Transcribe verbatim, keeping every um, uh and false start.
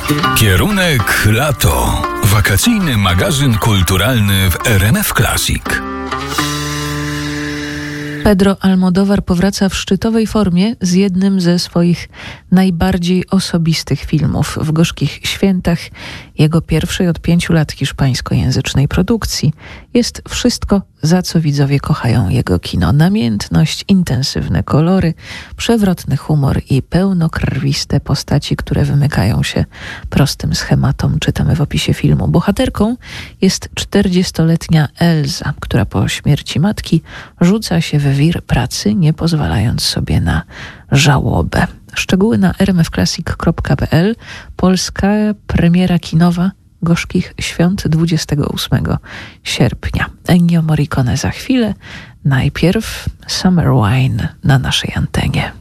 Kierunek lato. Wakacyjny magazyn kulturalny w R M F Classic. Pedro Almodóvar powraca w szczytowej formie z jednym ze swoich najbardziej osobistych filmów w Gorzkich Świętach, jego pierwszej od pięciu lat hiszpańskojęzycznej produkcji. Jest wszystko, za co widzowie kochają jego kino. Namiętność, intensywne kolory, przewrotny humor i pełnokrwiste postaci, które wymykają się prostym schematom, czytamy w opisie filmu. Bohaterką jest czterdziestoletnia Elza, która po śmierci matki rzuca się w wir pracy, nie pozwalając sobie na żałobę. Szczegóły na r m f classic kropka p l. Polska premiera kinowa Gorzkich Świąt dwudziestego ósmego sierpnia. Ennio Morricone za chwilę. Najpierw Summer Wine na naszej antenie.